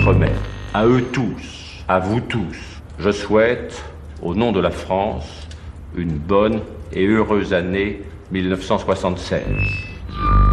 Outre-mer. À eux tous, à vous tous, je souhaite, au nom de la France, une bonne et heureuse année 1976.